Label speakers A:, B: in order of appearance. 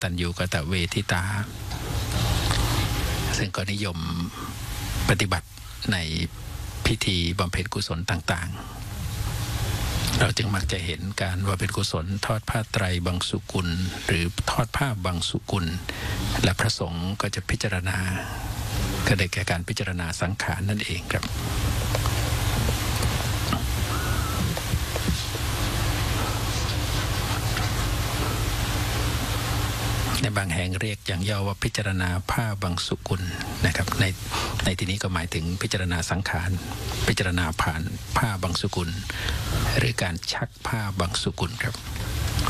A: ตัญญูกตเวทิตาซึ่งก็นิยมปฏิบัติในพิธีบำเพ็ญกุศลต่างๆเราจึงมักจะเห็นการบำเพ็ญกุศลทอดผ้าไตรบังสุกุลหรือทอดผ้าบังสุกุลและพระสงฆ์ก็จะพิจารณาก็ได้แก่การพิจารณาสังขารนั่นเองครับในบางแห่งเรียกอย่างย่อว่าพิจารณาผ้าบังสุกุลนะครับในที่นี้ก็หมายถึงพิจารณาสังขารพิจารณาผ่านผ้าบังสุกุลหรือการชักผ้าบังสุกุลครับ